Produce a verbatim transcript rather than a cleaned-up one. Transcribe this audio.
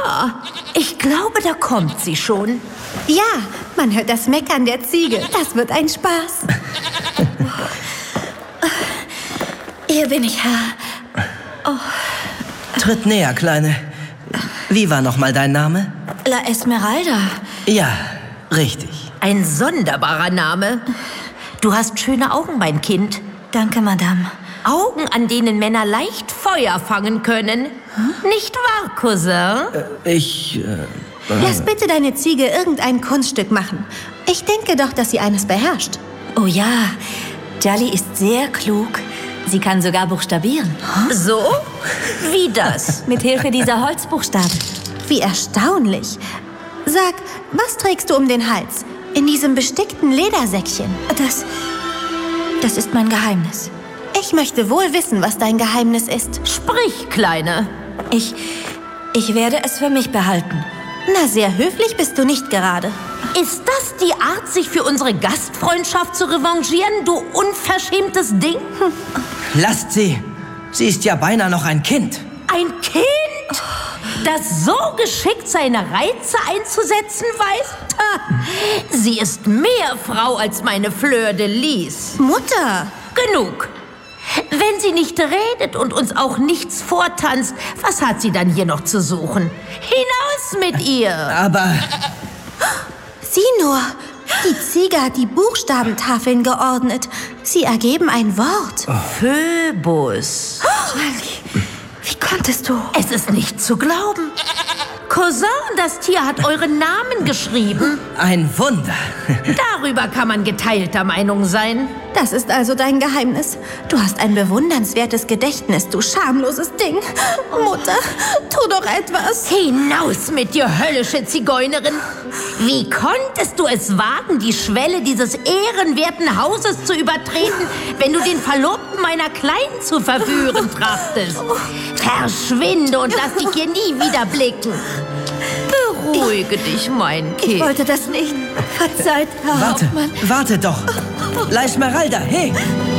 Ja, ich glaube, da kommt sie schon. Ja, man hört das Meckern der Ziege. Das wird ein Spaß. Hier bin ich, Herr. Oh. Tritt näher, Kleine. Wie war nochmal dein Name? La Esmeralda. Ja, richtig. Ein sonderbarer Name. Du hast schöne Augen, mein Kind. Danke, Madame. Augen, an denen Männer leicht Feuer fangen können. Hm? Nicht wahr, Cousin? Äh, ich... Äh, äh. Lass bitte deine Ziege irgendein Kunststück machen. Ich denke doch, dass sie eines beherrscht. Oh ja, Djali ist sehr klug. Sie kann sogar buchstabieren. So? Wie das? Mit Hilfe dieser Holzbuchstaben. Wie erstaunlich. Sag, was trägst du um den Hals? In diesem bestickten Ledersäckchen? Das... das ist mein Geheimnis. Ich möchte wohl wissen, was dein Geheimnis ist. Sprich, Kleine. Ich... ich werde es für mich behalten. Na, sehr höflich bist du nicht gerade. Ist das die Art, sich für unsere Gastfreundschaft zu revanchieren, du unverschämtes Ding? Hm. Lasst sie. Sie ist ja beinahe noch ein Kind. Ein Kind? Das so geschickt seine Reize einzusetzen weiß? Ha. Sie ist mehr Frau als meine Fleur de Lis. Mutter! Genug. Wenn sie nicht redet und uns auch nichts vortanzt, was hat sie dann hier noch zu suchen? Hinaus mit ihr! Aber... Sieh nur, die Ziege hat die Buchstabentafeln geordnet. Sie ergeben ein Wort. Oh. Phoebus. Oh, wie konntest du? Es ist nicht zu glauben. Cousin, das Tier hat euren Namen geschrieben. Ein Wunder. Darüber kann man geteilter Meinung sein. Das ist also dein Geheimnis. Du hast ein bewundernswertes Gedächtnis, du schamloses Ding. Mutter, tu doch etwas. Hinaus mit dir, höllische Zigeunerin. Wie konntest du es wagen, die Schwelle dieses ehrenwerten Hauses zu übertreten, wenn du den Verlobten meiner Kleinen zu verführen trachtest? Verschwinde und lass dich hier nie wieder blicken. Beruhige ich, dich, mein Kind. Ich wollte das nicht. Verzeiht, Herr Warte, Hauptmann. warte doch. La Esmeralda, hey!